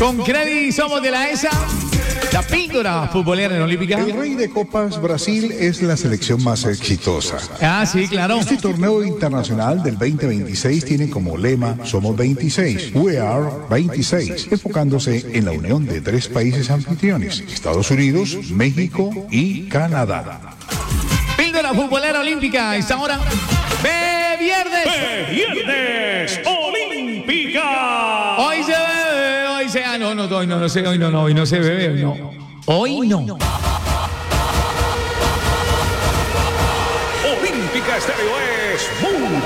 Con Credit somos de la ESA. La píldora futbolera en olímpica. El rey de copas Brasil es la selección más exitosa. Ah, sí, claro. Este torneo internacional del 2026 tiene como lema Somos 26, We Are 26, enfocándose en la unión de 3 países anfitriones, Estados Unidos, México y Canadá. Píldora futbolera olímpica. Esta hora. Viernes Olímpica. Hoy se bebe, hoy se... Ah, no, hoy no se bebe, no. Hoy no. Olímpica Estéreo es